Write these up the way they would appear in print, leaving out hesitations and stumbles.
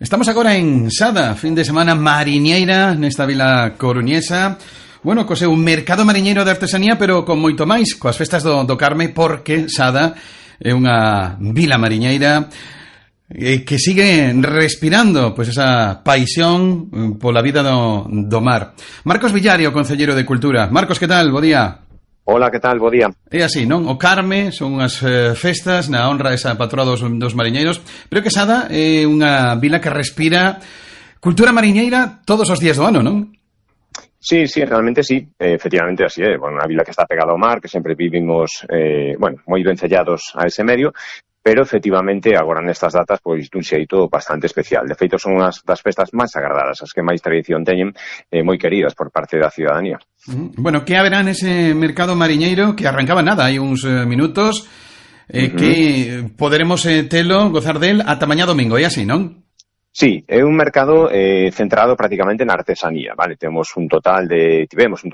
Estamos agora en Sada, fin de semana mariñeira nesta vila coruñesa. Bueno, co seu mercado mariñeiro de artesanía, pero con moito máis, coas festas do Carme, porque Sada é unha vila mariñeira que sigue respirando pois esa paixón pola vida do mar. Marcos Villario, concelleiro de Cultura. Marcos, que tal? Bo día. Hola, que tal? Bo día. É así, non? O Carme son unhas festas na honra esa patroa dos mariñeiros, pero que Sada é unha vila que respira cultura mariñeira todos os días do ano, non? Sí, realmente sí, efectivamente así é. Bueno, unha vila que está pegada ao mar, que sempre vivimos, moi vencellados a ese medio, pero efectivamente agora nestas datas pois dun xeito bastante especial. De feito son unhas das festas máis sagradadas, as que máis tradición teñen, moi queridas por parte da ciudadanía. Bueno, que haberá nese mercado mariñeiro que arrancaba nada, hai uns minutos, que poderemos telo, gozar del ata mañá domingo, é así, non? Sí, é un mercado centrado prácticamente na artesanía, vale? Tivemos un total de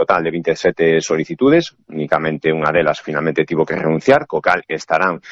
27 solicitudes, únicamente unha delas finalmente tivo que renunciar, co cal estarán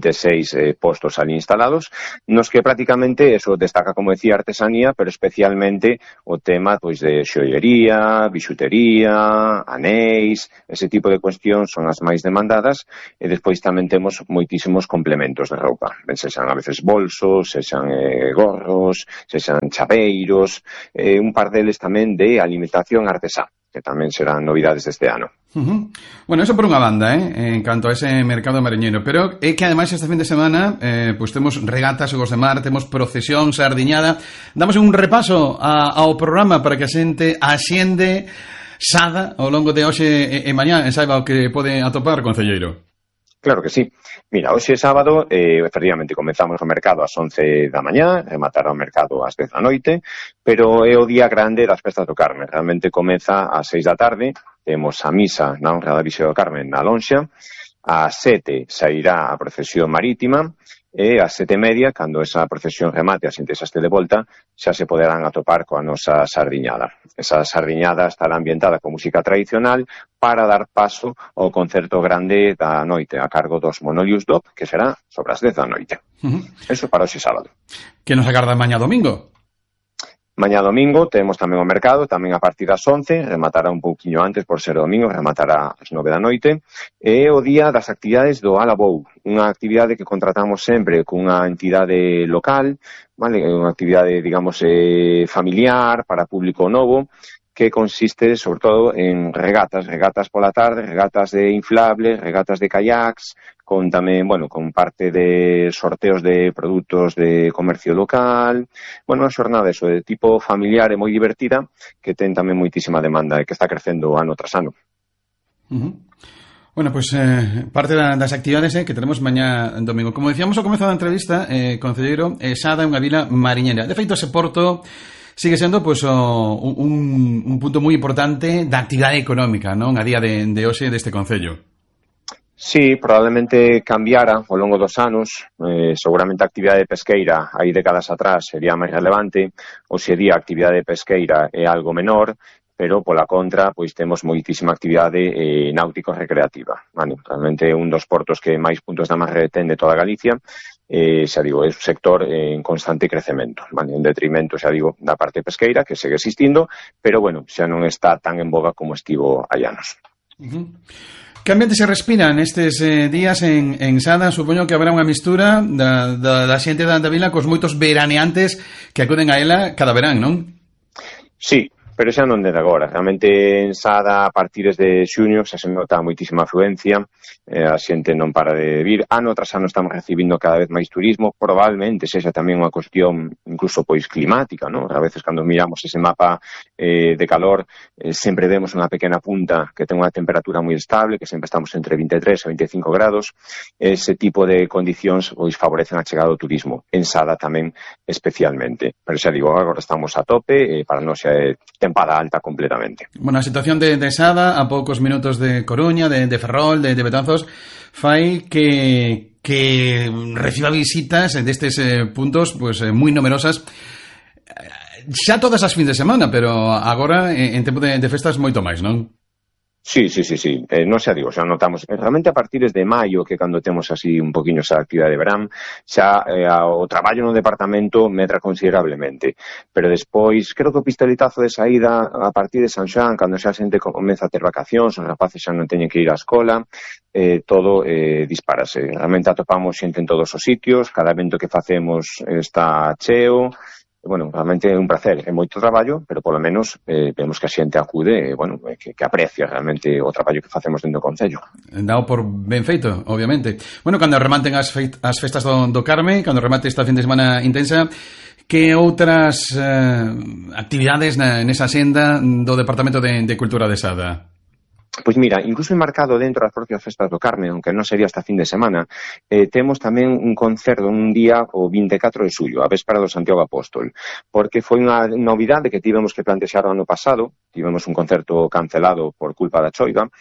26 postos ali instalados, nos que prácticamente eso destaca, como decía, artesanía, pero especialmente o tema pois de xoiería, bixutería, anéis, ese tipo de cuestións son as máis demandadas, e despois tamén temos moitísimos complementos de roupa, ben sexan a veces bolsos, sexan gorros, sexan chaveiros, un par deles tamén de alimentación artesá, que tamén serán novidades deste ano. Bueno, eso por unha banda, en canto a ese mercado mariñeiro, pero é que ademais este fin de semana pois temos regatas, xogos de mar, temos procesión, sardiñada. Damos un repaso ao programa para que a xente axende Sada ao longo de hoxe e mañá e saiba o que pode atopar, concelleiro. Claro que sí. Mira, hoxe sábado, efectivamente, comezamos o mercado ás 11 da mañá, rematará o mercado ás 10 da noite, pero é o día grande das festas do Carme. Realmente comeza ás 6 da tarde, temos a misa na honra da Virxe do Carme na lonxa, ás 7 sairá a procesión marítima, e ás 7:30, cando esa procesión remate, a xente xa este de volta, xa se poderán atopar coa nosa sardiñada. Esa sardiñada estará ambientada con música tradicional para dar paso ao concerto grande da noite a cargo dos Monolius Dop, que será sobre as 10 da noite. Eso para hoxe sábado. Que nos agarda mañá domingo? Mañá domingo temos tamén o mercado, tamén a partir das 11, rematará un pouquiño antes por ser domingo, rematará ás 9 da noite, e o día das actividades do Alabou, unha actividade que contratamos sempre cunha entidade local, vale? Unha actividade, digamos, familiar, para público novo, que consiste, sobre todo, en regatas pola tarde, regatas de inflables, regatas de kayaks, con tamén, con parte de sorteos de produtos de comercio local, unha xornada eso, de tipo familiar e moi divertida, que ten tamén moitísima demanda e que está crecendo ano tras ano. Bueno, pues parte das actividades que tenemos mañá domingo. Como decíamos ao comezo da entrevista, concelleiro, Sada é unha vila mariñeira. De feito, ese porto sigue sendo pues, un punto moi importante da actividade económica, non? A día de hoxe deste concello. Sí, probablemente cambiara ao longo dos anos, seguramente a actividade pesqueira hai décadas atrás sería máis relevante, hoxe día a actividade pesqueira é algo menor, pero pola contra pois temos moitísima actividade náutico-recreativa. Vale, realmente é un dos portos que máis puntos de amarre ten de toda Galicia, xa digo, é un sector en constante crecemento, vale, en detrimento, xa digo, da parte pesqueira, que segue existindo, pero xa non está tan en boga como estivo hai anos. Que ambiente se respira nestes días en Sada? Supoño que habrá unha mistura da xente da vila cos moitos veraneantes que acuden a ela cada verán, non? Sí, pero xa non desde agora. Realmente en Sada, a partir de xuño, xa se nota moitísima afluencia, a xente non para de vir. Ano tras ano estamos recibindo cada vez máis turismo, probablemente sexa tamén unha cuestión incluso pois climática, non? A veces cando miramos ese mapa de calor, sempre vemos unha pequena punta que ten unha temperatura moi estable, que sempre estamos entre 23 e 25 grados. Ese tipo de condicións pois favorecen a chegada do turismo. En Sada tamén especialmente. Pero xa digo, agora estamos a tope, para nós xa é tempada alta completamente. Bueno, a situación de Sada, a poucos minutos de Coruña, de Ferrol, de Betanzos, fai que reciba visitas destes puntos pues moi numerosas xa todas as fins de semana, pero agora en tempo de festas moito máis, non? Sí. Non xa digo, xa notamos realmente a partir de maio, que cando temos así un poquinho esa actividade de verán, xa o traballo no departamento medra considerablemente, pero despois creo que o pistoletazo de saída a partir de San Xoán, cando xa a xente comeza a ter vacacións, os rapaces xa non teñen que ir á escola, todo disparase. Realmente atopamos xente en todos os sitios, cada evento que facemos está cheo. Bueno, realmente é un placer, é moito traballo, pero polo menos vemos que a xente acude, que aprecia realmente o traballo que facemos dentro do Concello. Dao por ben feito, obviamente. Bueno, cando rematen as festas do Carme, cando remate esta fin de semana intensa, que outras actividades nesa senda do Departamento de Cultura de Sada? Pois mira, incluso enmarcado dentro das propias festas do Carme, aunque non sería esta fin de semana, temos tamén un concerto un día o 24 de xullo, a véspera do Santiago Apóstol, porque foi unha novidade que tivemos que plantexar o ano pasado, tivemos un concerto cancelado por culpa da choiva,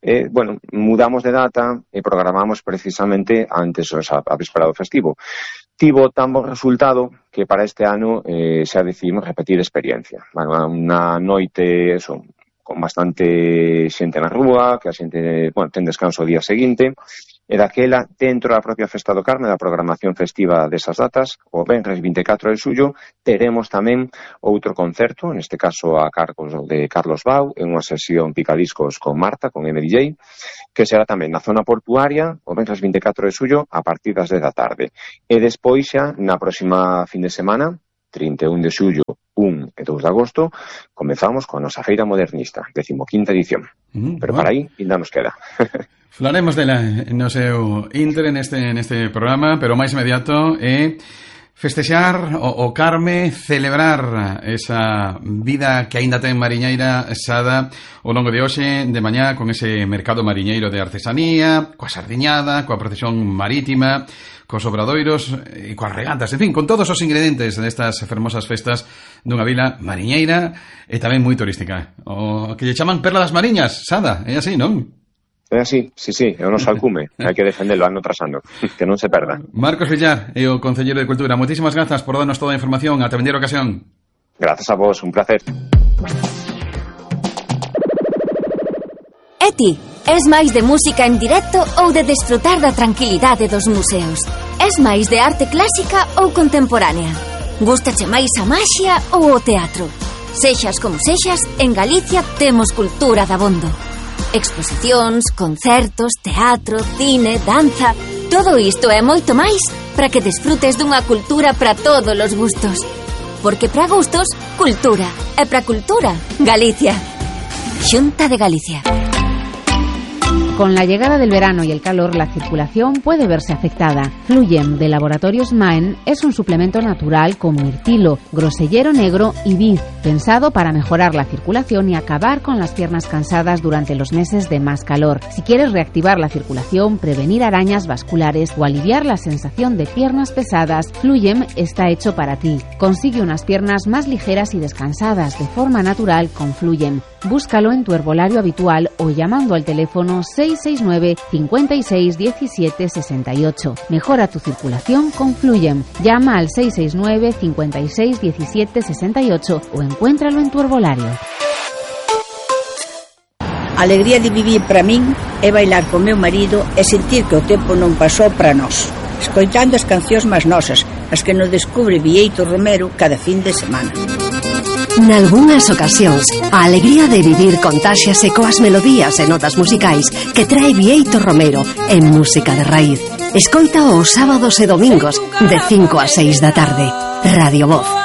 mudamos de data e programamos precisamente antes a véspera do festivo. Tivo tan bon resultado que para este ano xa decidimos repetir experiencia. Unha noite, con bastante xente na rúa, que a xente, ten descanso o día seguinte, e daquela, dentro da propia Festa do Carme, da programación festiva desas datas, o venres 24 de xullo, teremos tamén outro concerto, neste caso a cargo de Carlos Bau, en unha sesión picadiscos con Marta, con MDJ, que será tamén na zona portuaria, o venres 24 de xullo, a partir das 10 da tarde. E despois xa, na próxima fin de semana, 31 de xullo, 1 e 2 de agosto, comezamos con a nosa Feira Modernista, 15ª edición. Pero para aí, ainda nos queda. Falaremos dela no seu inter neste programa, pero o máis inmediato é festexar o Carme, celebrar esa vida que aínda ten mariñeira Sada ao longo de hoxe, de mañá, con ese mercado mariñeiro de artesanía, coa sardiñada, coa procesión marítima, cos obradoiros e coas regatas, en fin, con todos os ingredientes destas fermosas festas dunha vila mariñeira e tamén moi turística. O que lle chaman Perla das Mariñas, Sada, é así, non? É así, sí, é o noso alcume, hai que defendelo ano tras ano, que non se perda. Marcos Villar e o Concelleiro de Cultura, moitísimas grazas por darnos toda a información, ata vindeira ocasión. Grazas a vos, un placer. E ti, es máis de música en directo ou de desfrutar da tranquilidade dos museos? Es máis de arte clásica ou contemporánea? Gústache máis a maxia ou o teatro? Sexas como sexas, en Galicia temos cultura dabondo. Exposicións, concertos, teatro, cine, danza... Todo isto e moito máis para que desfrutes dunha cultura para todos os gustos. Porque para gustos, cultura. E para cultura, Galicia. Xunta de Galicia. Con la llegada del verano y el calor, la circulación puede verse afectada. Fluyem de Laboratorios Maen es un suplemento natural con mirtilo, grosellero negro y vid, pensado para mejorar la circulación y acabar con las piernas cansadas durante los meses de más calor. Si quieres reactivar la circulación, prevenir arañas vasculares o aliviar la sensación de piernas pesadas, Fluyem está hecho para ti. Consigue unas piernas más ligeras y descansadas de forma natural con Fluyem. Búscalo en tu herbolario habitual o llamando al teléfono 669 56 17 68. Mejora tu circulación con Fluyem. Llama al 669 56 17 68 o encuéntralo en tu herbolario. A alegría de vivir para min é bailar con meu marido e sentir que o tempo non pasou para nós, escoitando as cancións máis nosas, as que nos descubre Bieito Romero cada fin de semana. Nalgúnas ocasións, a alegría de vivir contáxiase coas melodías e notas musicais que trae Bieito Romero en Música de Raíz. Escoita os sábados e domingos de 5 a 6 da tarde. Radio Voz.